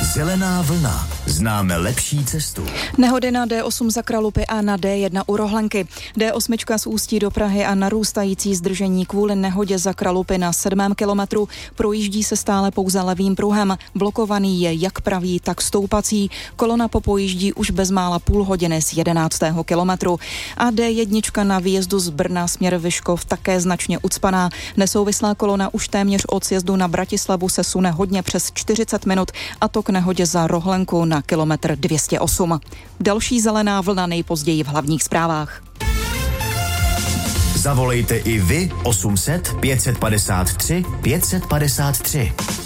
Zelená vlna. Známe lepší cestu. Nehody na D8 za Kralupy a na D1 u Rohlenky. D8 z Ústí do Prahy a narůstající zdržení kvůli nehodě za Kralupy na 7. kilometru. Projíždí se stále pouze levým pruhem. Blokovaný je jak pravý, tak stoupací. Kolona popojíždí už bezmála půl hodiny z 11. kilometru. A D1 na výjezdu z Brna směr Vyškov také značně ucpaná. Nesouvislá kolona už téměř od sjezdu na Bratislavu se sune hodně přes 40 minut, a to k nehodě za Rohlenku na kilometr 208. Další zelená vlna nejpozději v hlavních zprávách. Zavolejte i vy 800 553 553.